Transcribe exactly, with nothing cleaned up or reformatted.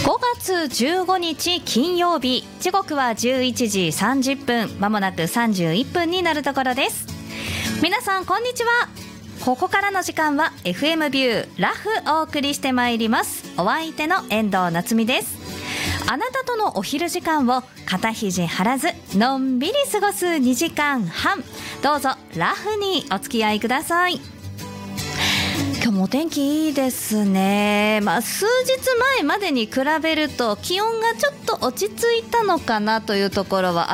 ごがつじゅうごにち金曜日、時刻はじゅういちじさんじゅっぷん、まもなくさんじゅういっぷんになるところです。皆さんこんにちは。ここからの時間は エフエム ビューラフお送りしてまいります。お相手の遠藤夏実です。あなたとのお昼時間を肩肘張らずのんびり過ごすにじかんはん、どうぞラフにお付き合いください。今日もお天気いいですね。まあ、数日前までに比べると気温がちょっと落ち着いたのかなというところは